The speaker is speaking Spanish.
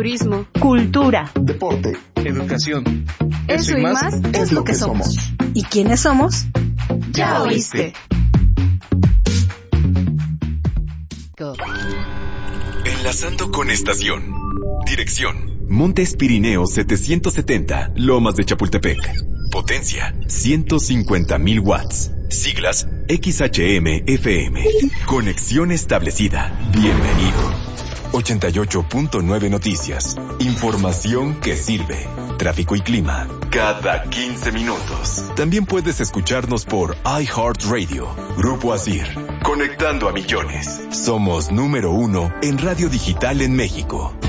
turismo, cultura, deporte, educación. Eso y más es lo que somos. ¿Y quiénes somos? Ya oíste. Enlazando con estación. Dirección: Montes Pirineos 770, Lomas de Chapultepec. Potencia: 150,000 watts. Siglas: XHM-FM. Conexión establecida. Bienvenido. 88.9 Noticias. Información que sirve. Tráfico y clima cada 15 minutos. También puedes escucharnos por iHeartRadio. Grupo Asir. Conectando a millones. Somos número 1 en radio digital en México.